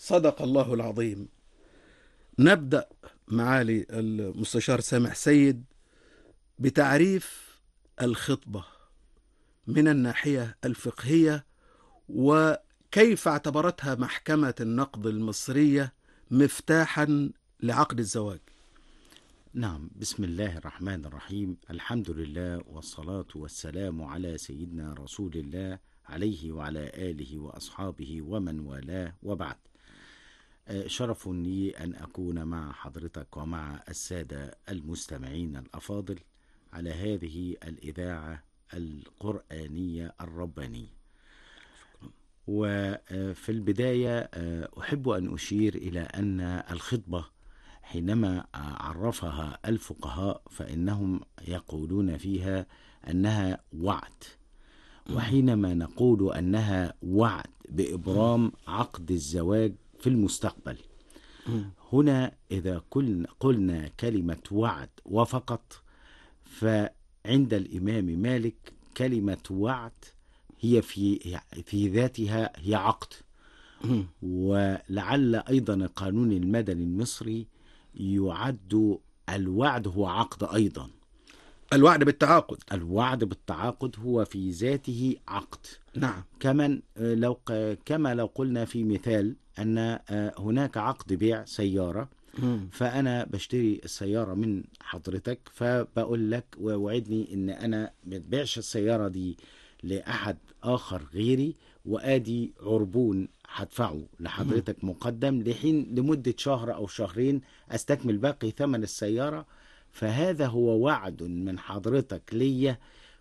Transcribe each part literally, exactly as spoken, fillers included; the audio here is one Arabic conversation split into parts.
صدق الله العظيم. نبدأ معالي المستشار سامح سيد بتعريف الخطبة من الناحية الفقهية، وكيف اعتبرتها محكمة النقض المصرية مفتاحا لعقد الزواج. نعم، بسم الله الرحمن الرحيم. الحمد لله والصلاة والسلام على سيدنا رسول الله عليه وعلى آله وأصحابه ومن والاه، وبعد. شرف لي أن أكون مع حضرتك ومع السادة المستمعين الأفاضل على هذه الإذاعة القرآنية الربانية. وفي البداية أحب أن أشير إلى أن الخطبة حينما عرفها الفقهاء فإنهم يقولون فيها أنها وعد، وحينما نقول أنها وعد بإبرام عقد الزواج في المستقبل، هنا إذا قلنا كلمة وعد وفقط، فعند الإمام مالك كلمة وعد هي في في ذاتها هي عقد. ولعل أيضا القانون المدني المصري يعد الوعد هو عقد أيضا. الوعد بالتعاقد الوعد بالتعاقد هو في ذاته عقد. نعم. كمان لو كما لو قلنا في مثال أن هناك عقد بيع سيارة، فأنا بشتري السيارة من حضرتك، فبقول لك ووعدني أن أنا ما تبيعش السيارة دي لأحد آخر غيري، وآدي عربون هدفعه لحضرتك مقدم لحين لمدة شهر أو شهرين أستكمل باقي ثمن السيارة. فهذا هو وعد من حضرتك ليا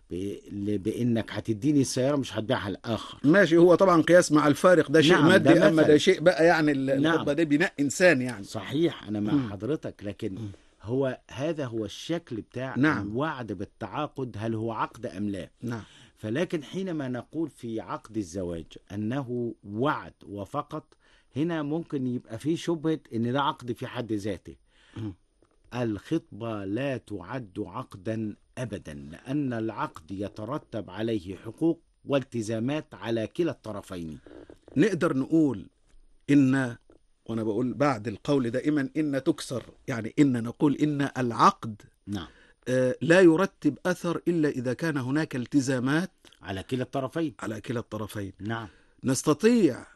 بأنك هتديني السيارة مش هتبيعها لآخر. ماشي، هو طبعا قياس مع الفارق ده شيء نعم، مادي، ده أما ده شيء بقى يعني الخطبة نعم. ده بناء إنسان يعني. صحيح، أنا مع مم. حضرتك، لكن مم. هو هذا هو الشكل بتاع نعم. الوعد بالتعاقد، هل هو عقد أم لا؟ نعم. فلكن حينما نقول في عقد الزواج أنه وعد وفقط، هنا ممكن يبقى فيه شبهة أن ده عقد في حد ذاته. مم. الخطبة لا تعد عقدا أبدا، لأن العقد يترتب عليه حقوق والتزامات على كلا الطرفين. نقدر نقول إن، وأنا بقول بعد القول دائما إن تكسر، يعني إن نقول إن العقد نعم آه لا يرتب أثر إلا إذا كان هناك التزامات على كلا الطرفين. على كلا الطرفين. نعم. نستطيع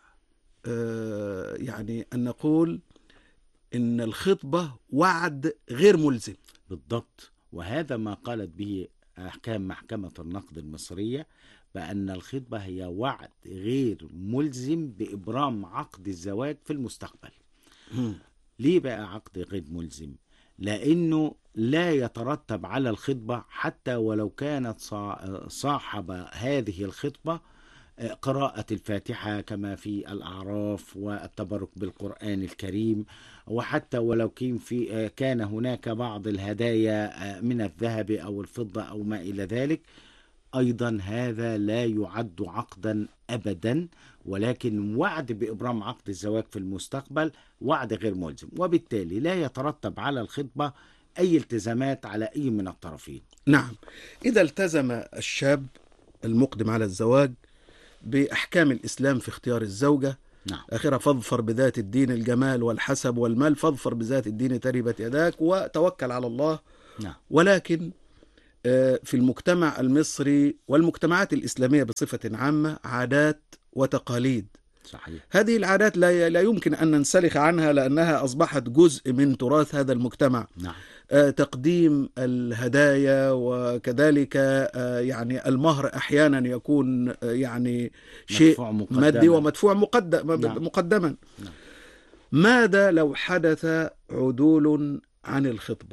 آه يعني أن نقول إن الخطبة وعد غير ملزم. بالضبط، وهذا ما قالت به أحكام محكمة النقد المصرية، بأن الخطبة هي وعد غير ملزم بإبرام عقد الزواج في المستقبل. مم. ليه بقى عقد غير ملزم؟ لأنه لا يترتب على الخطبة، حتى ولو كانت صاحب هذه الخطبة قراءة الفاتحة كما في الأعراف والتبرك بالقرآن الكريم، وحتى ولو كان في كان هناك بعض الهدايا من الذهب أو الفضة أو ما إلى ذلك، أيضا هذا لا يعد عقدا أبدا، ولكن وعد بإبرام عقد الزواج في المستقبل وعد غير ملزم، وبالتالي لا يترتب على الخطبة أي التزامات على أي من الطرفين. نعم. إذا التزم الشاب المقدم على الزواج بأحكام الإسلام في اختيار الزوجة، نعم. آخرها فاظفر بذات الدين الجمال والحسب والمال، فاظفر بذات الدين تربت يداك، وتوكل على الله. نعم. ولكن في المجتمع المصري والمجتمعات الإسلامية بصفة عامة عادات وتقاليد. صحيح. هذه العادات لا لا يمكن أن ننسلخ عنها، لأنها أصبحت جزء من تراث هذا المجتمع. نعم. تقديم الهدايا، وكذلك يعني المهر أحيانا يكون يعني شيء مادي ومدفوع مقدم نعم. مقدما. نعم. ماذا لو حدث عدول عن الخطبة؟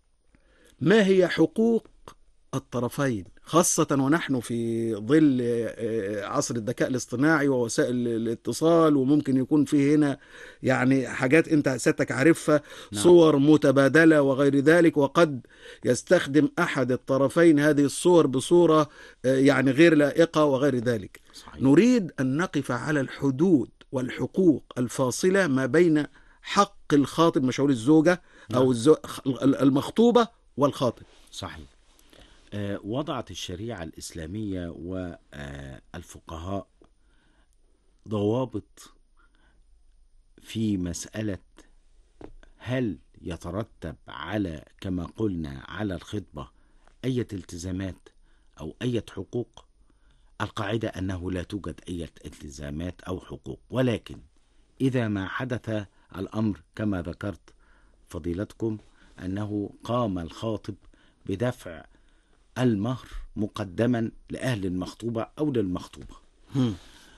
ما هي حقوق الطرفين، خاصة ونحن في ظل عصر الذكاء الاصطناعي ووسائل الاتصال، وممكن يكون فيه هنا يعني حاجات انت سيادتك عارفها، نعم. صور متبادلة وغير ذلك، وقد يستخدم أحد الطرفين هذه الصور بصورة يعني غير لائقة وغير ذلك. صحيح. نريد أن نقف على الحدود والحقوق الفاصلة ما بين حق الخاطب، مش هقول الزوجة نعم. أو الزو... المخطوبة والخاطب. صحيح. آه وضعت الشريعة الإسلامية والفقهاء ضوابط في مسألة هل يترتب على كما قلنا على الخطبة أي التزامات أو أي حقوق؟ القاعدة أنه لا توجد أي التزامات أو حقوق، ولكن إذا ما حدث الأمر كما ذكرت فضيلتكم أنه قام الخاطب بدفع المهر مقدما لأهل المخطوبة أو للمخطوبة، هم.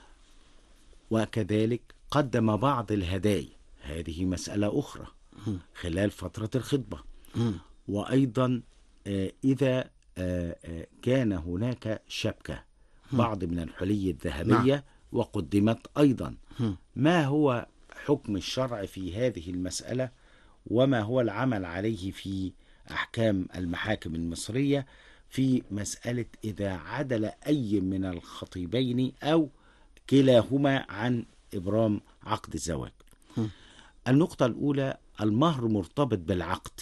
وكذلك قدم بعض الهدايا، هذه مسألة أخرى هم. خلال فترة الخطبة. هم. وأيضا آه، إذا آه، آه، كان هناك شبكة، بعض من الحلي الذهبية نعم. وقدمت أيضا، هم. ما هو حكم الشرع في هذه المسألة، وما هو العمل عليه في أحكام المحاكم المصرية في مسألة إذا عدل أي من الخطيبين أو كلاهما عن إبرام عقد الزواج؟ هم. النقطة الأولى، المهر مرتبط بالعقد،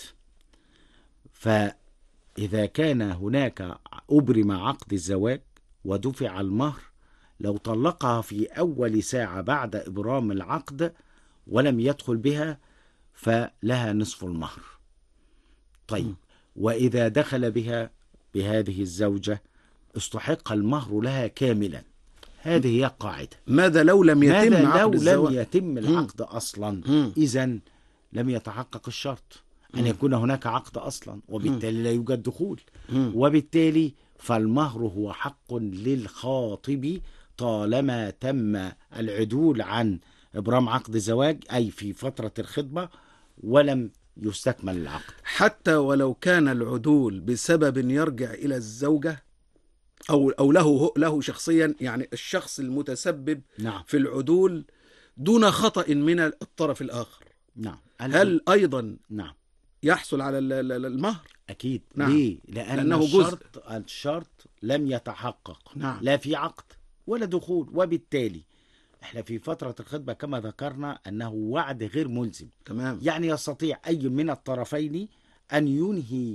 فإذا كان هناك أبرم عقد الزواج ودفع المهر، لو طلقها في أول ساعة بعد إبرام العقد ولم يدخل بها فلها نصف المهر. طيب، م. وإذا دخل بها بهذه الزوجة استحق المهر لها كاملا. هذه هي القاعدة. ماذا لو لم يتم ماذا عقد لو الزواج؟ لم يتم العقد أصلا؟ مم. إذن لم يتحقق الشرط أن مم. يكون هناك عقد أصلا، وبالتالي لا يوجد دخول، مم. وبالتالي فالمهر هو حق للخاطب طالما تم العدول عن إبرام عقد الزواج، أي في فترة الخطبة، ولم يستكمل العقد. حتى ولو كان العدول بسبب يرجع إلى الزوجة أو أو له له شخصيا، يعني الشخص المتسبب نعم في العدول دون خطأ من الطرف الآخر، نعم. هل أيضا نعم يحصل على ال- ال- المهر؟ أكيد. نعم. ليه؟ لأن لأنه الشرط الشرط لم يتحقق، نعم. لا في عقد ولا دخول، وبالتالي احنا في فترة الخطبة كما ذكرنا أنه وعد غير ملزم، تمام. يعني يستطيع أي من الطرفين أن ينهي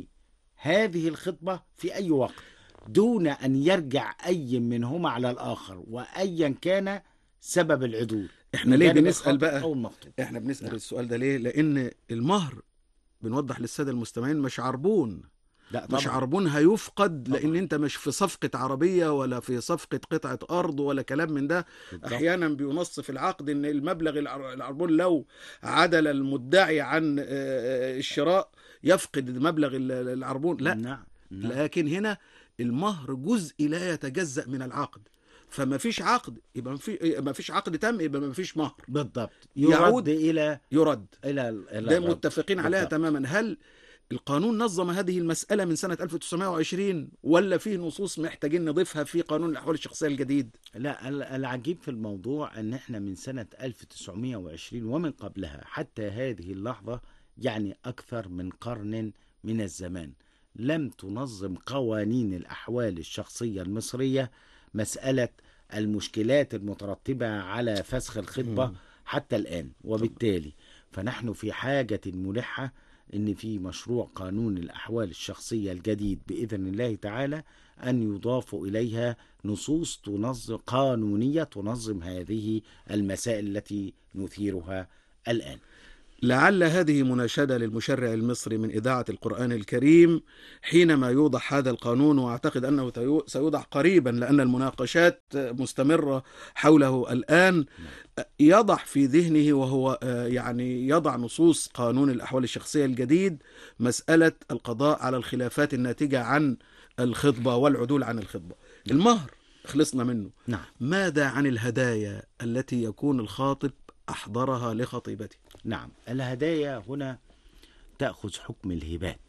هذه الخطبة في أي وقت دون أن يرجع أي منهما على الآخر، وأيا كان سبب العدول. احنا من ليه جانب بنسأل الخاطب بقى؟ أو المخطوب. احنا بنسأل نعم. السؤال ده ليه؟ لأن المهر بنوضح للسادة المستمعين مش عربون، لا مش طبعا. عربون هيفقد، لأن طبعا. انت مش في صفقة عربية ولا في صفقة قطعة أرض ولا كلام من ده. بالضبط. أحيانا بينص في العقد ان المبلغ العر- العربون لو عدل المدعي عن آه، الشراء يفقد مبلغ ال- العربون، لا. نعم. نعم. لكن هنا المهر جزء لا يتجزأ من العقد، فما فيش عقد يبقى ما في ما فيش عقد تم يبقى ما فيش مهر، بالضبط. يعود يرد إلى يرد. إلى إلى ده الرب. متفقين عليها بالضبط. تماما. هل القانون نظم هذه المسألة من سنة ألف وتسعمائة وعشرين ولا فيه نصوص محتاجين نضيفها في قانون الأحوال الشخصية الجديد؟ لا، ال- العجيب في الموضوع أن احنا من سنة ألف وتسعمائة وعشرين ومن قبلها حتى هذه اللحظة، يعني أكثر من قرن من الزمان، لم تنظم قوانين الأحوال الشخصية المصرية مسألة المشكلات المترتبة على فسخ الخطبة مم. حتى الآن. وبالتالي فنحن في حاجة ملحة إن في مشروع قانون الأحوال الشخصية الجديد بإذن الله تعالى أن يضاف إليها نصوص تنظم قانونية تنظم هذه المسائل التي نثيرها الآن. لعل هذه مناشدة للمشرع المصري من إذاعة القرآن الكريم حينما يوضع هذا القانون، وأعتقد أنه تيو- سيوضع قريبا لأن المناقشات مستمرة حوله الآن، يضع في ذهنه وهو آه، يعني يضع نصوص قانون الأحوال الشخصية الجديد مسألة القضاء على الخلافات الناتجة عن الخطبة والعدول عن الخطبة. المهر خلصنا منه. نعم. ماذا عن الهدايا التي يكون الخاطب أحضرها لخطيبته؟ نعم، الهدايا هنا تأخذ حكم الهبات،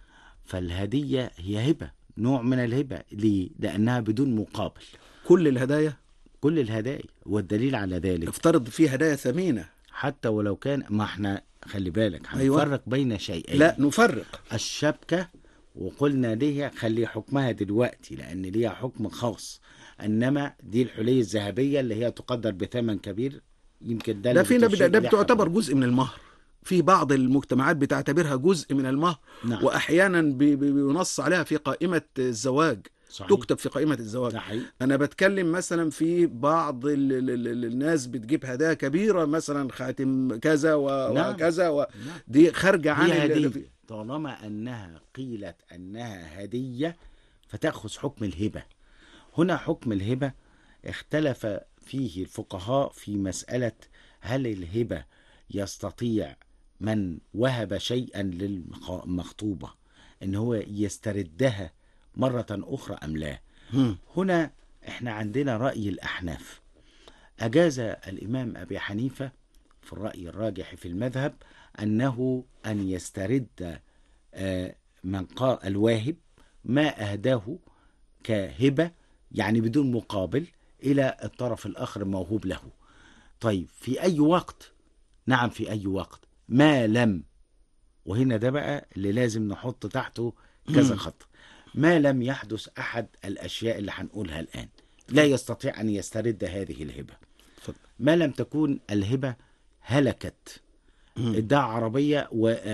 فالهدية هي هبة، نوع من الهبة. ليه؟ لأنها بدون مقابل. كل الهدايا؟ كل الهدايا، والدليل على ذلك افترض في هدايا ثمينة. حتى ولو كان، ما احنا خلي بالك هنفرق أيوة. بين شيئين. لا نفرق. الشبكة وقلنا ليها خلي حكمها دلوقتي لأن ليها حكم خاص، إنما دي الحلي الذهبية اللي هي تقدر بثمن كبير، يمكن ده لا اللي في بتشير ده إليه بتعتبر حضرتك. جزء من المهر. في بعض المجتمعات بتعتبرها جزء من المهر. نعم. وأحيانا بي- بي- بينص عليها في قائمة الزواج. صحيح. تكتب في قائمة الزواج. ده حقيقي. أنا بتكلم مثلا في بعض ال ال ال الناس بتجيب هدايا كبيرة، مثلا خاتم كذا و- نعم. وكذا و... نعم. دي خارجة عن هي ال... هدية طالما أنها قيلت أنها هدية فتأخذ حكم الهبة. هنا حكم الهبة اختلف فيه الفقهاء في مسألة هل الهبة يستطيع من وهب شيئا للمخطوبة ان هو يستردها مرة اخرى ام لا. مم. هنا احنا عندنا رأي الاحناف. اجاز الامام ابي حنيفة في الرأي الراجح في المذهب انه ان يسترد آه، من قال الواهب ما اهداه كهبة، يعني بدون مقابل، الى الطرف الاخر الموهوب له. طيب في اي وقت؟ نعم في اي وقت، ما لم، وهنا ده بقى اللي لازم نحط تحته كذا مم. خط، ما لم يحدث احد الاشياء اللي هنقولها الان لا يستطيع ان يسترد هذه الهبة. اتفضل. ما لم تكون الهبة هلكت، مم. ادعى عربية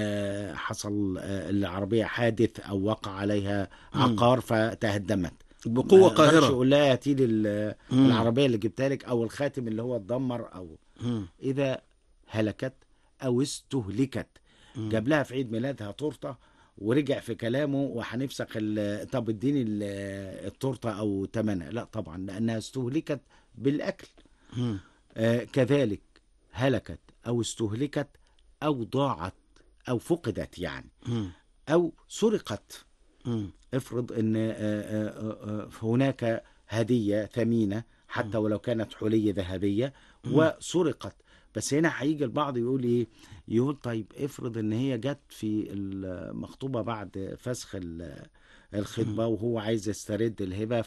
وحصل العربية حادث او وقع عليها مم. عقار فتهدمت، بقوة ما اقدرش قاهرة. يقول لها هاتي لي ال- مم. العربيه اللي جبتها لك او الخاتم اللي هو اتدمر، او مم. اذا هلكت او استهلكت. مم. جاب لها في عيد ميلادها تورته ورجع في كلامه وهنفسخ ال- طب اديني ال- التورته او ثمنها، لا طبعا لانها استهلكت بالاكل. مم. آه كذلك هلكت او استهلكت او ضاعت او فقدت يعني، مم. او سرقت. مم. افرض ان آه، آه، آه، هناك هدية ثمينة حتى ولو كانت حلية ذهبية وسرقت. بس هنا هيجي البعض يقول ايه، يقول طيب افرض ان هي جت في المخطوبة بعد فسخ ال- الخطبة وهو عايز يسترد الهبة،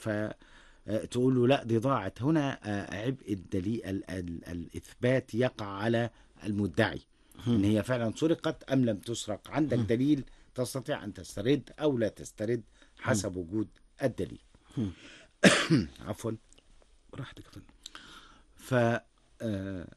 فتقول له لا دي ضاعت. هنا آه، عبء الدليل ال- ال- الإثبات يقع على المدعي ان هي فعلا سرقت ام لم تسرق. عندك دليل تستطيع ان تسترد او لا تسترد حسب وجود الدليل. عفوا. راحتك يا فندم. ف آه،